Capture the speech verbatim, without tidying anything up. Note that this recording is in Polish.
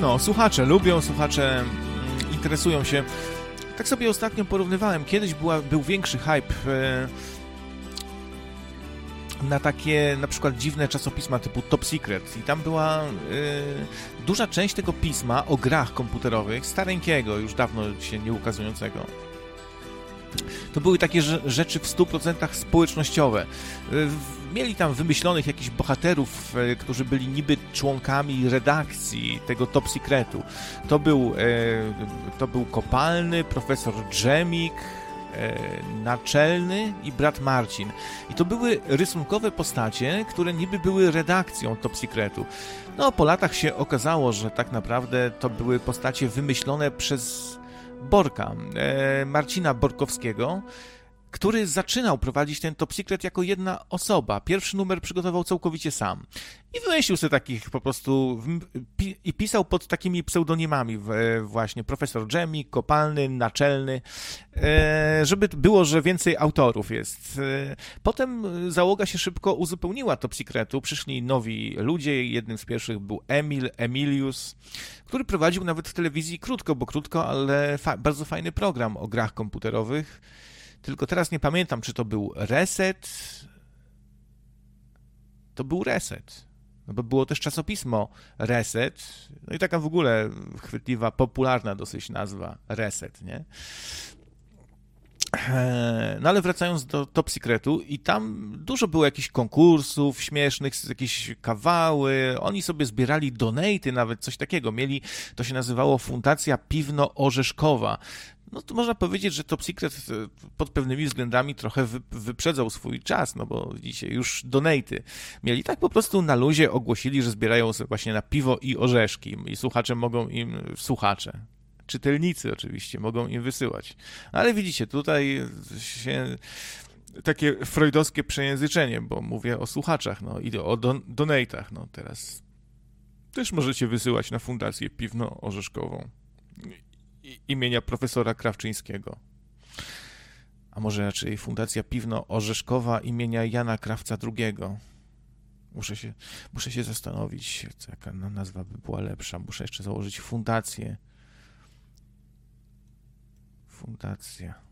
no, słuchacze lubią, słuchacze mm, interesują się. Tak sobie ostatnio porównywałem. Kiedyś była, był większy hype e, na takie na przykład dziwne czasopisma typu Top Secret i tam była y, duża część tego pisma o grach komputerowych, stareńkiego, już dawno się nie ukazującego. To były takie rzeczy w stu procentach społecznościowe. Y, mieli tam wymyślonych jakichś bohaterów, y, którzy byli niby członkami redakcji tego Top Secretu. To był, y, to był Kopalny, profesor Dżemik, Naczelny i brat Marcin. I to były rysunkowe postacie, które niby były redakcją Top Secretu. No, po latach się okazało, że tak naprawdę to były postacie wymyślone przez Borka, e, Marcina Borkowskiego, który zaczynał prowadzić ten Top Secret jako jedna osoba. Pierwszy numer przygotował całkowicie sam. I wymyślił sobie takich po prostu pi, i pisał pod takimi pseudonimami właśnie profesor Dżemik, Kopalny, Naczelny, żeby było, że więcej autorów jest. Potem załoga się szybko uzupełniła Top Secretu, przyszli nowi ludzie, jednym z pierwszych był Emil, Emilius, który prowadził nawet w telewizji krótko, bo krótko, ale fa- bardzo fajny program o grach komputerowych. Tylko teraz nie pamiętam, czy to był Reset. To był Reset. No bo było też czasopismo Reset. No i taka w ogóle chwytliwa, popularna dosyć nazwa Reset, nie? No ale wracając do Top Secretu i tam dużo było jakichś konkursów śmiesznych, jakieś kawały, oni sobie zbierali donaty, nawet coś takiego, mieli, to się nazywało Fundacja Piwno-Orzeszkowa. No to można powiedzieć, że Top Secret pod pewnymi względami trochę wy, wyprzedzał swój czas, no bo dzisiaj już donaty mieli. Tak po prostu na luzie ogłosili, że zbierają sobie właśnie na piwo i orzeszki i słuchacze mogą im, słuchacze, czytelnicy oczywiście, mogą im wysyłać. Ale widzicie, tutaj się takie freudowskie przejęzyczenie, bo mówię o słuchaczach, no i o don, donatach, no teraz też możecie wysyłać na Fundację Piwno-Orzeszkową imienia profesora Krawczyńskiego. A może raczej Fundacja Piwno-Orzeszkowa imienia Jana Krawca drugiego. Muszę się, muszę się zastanowić, jaka nazwa by była lepsza. Muszę jeszcze założyć fundację. Fundacja.